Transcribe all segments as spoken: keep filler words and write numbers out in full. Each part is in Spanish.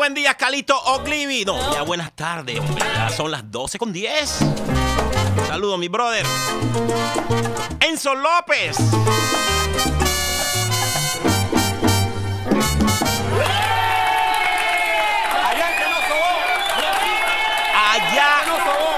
buen día, Calito Oglivi. No, ya buenas tardes, hombre. Ya son las doce con diez. Saludos, mi brother. Enzo López. Allá que no sobó. Allá. No sobó.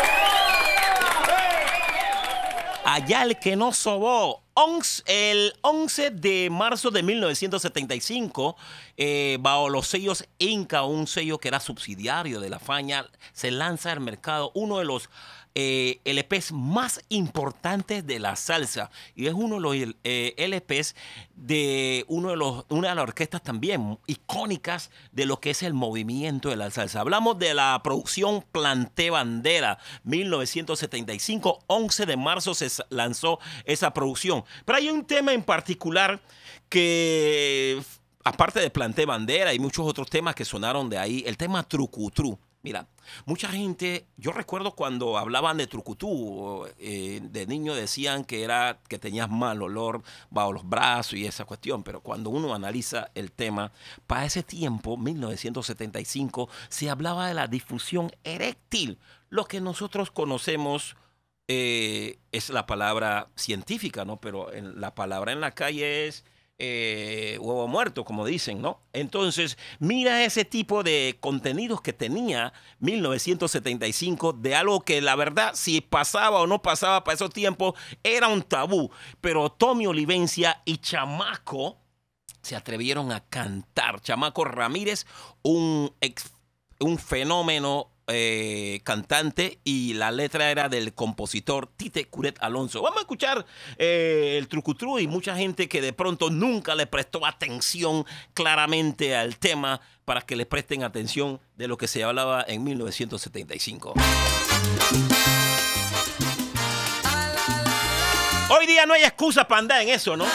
Allá el que no sobó. El once de marzo de mil novecientos setenta y cinco, eh, bajo los sellos Inca, un sello que era subsidiario de la Fania, se lanza al mercado uno de los eh, L Pes más importantes de la salsa. Y es uno de los eh, L Pes de, uno de los, una de las orquestas también icónicas de lo que es el movimiento de la salsa. Hablamos de la producción Planté Bandera, mil novecientos setenta y cinco, once de marzo se lanzó esa producción. Pero hay un tema en particular que, aparte de Planté Bandera y muchos otros temas que sonaron de ahí, el tema Trucutru. Mira, mucha gente, yo recuerdo cuando hablaban de trucutú, eh, de niño decían que era que tenías mal olor bajo los brazos y esa cuestión, pero cuando uno analiza el tema, para ese tiempo, mil novecientos setenta y cinco, se hablaba de la disfunción eréctil, lo que nosotros conocemos eh, es la palabra científica, ¿no? Pero en, la palabra en la calle es Eh, huevo muerto, como dicen, ¿no? Entonces, mira ese tipo de contenidos que tenía mil novecientos setenta y cinco, de algo que la verdad, si pasaba o no pasaba para esos tiempos, era un tabú. Pero Tommy Olivencia y Chamaco se atrevieron a cantar. Chamaco Ramírez, un, ex, un fenómeno Eh, cantante, y la letra era del compositor Tite Curet Alonso. Vamos a escuchar eh, el trucutru, y mucha gente que de pronto nunca le prestó atención claramente al tema, para que le presten atención de lo que se hablaba en mil novecientos setenta y cinco. Hoy día no hay excusa para andar en eso, ¿no?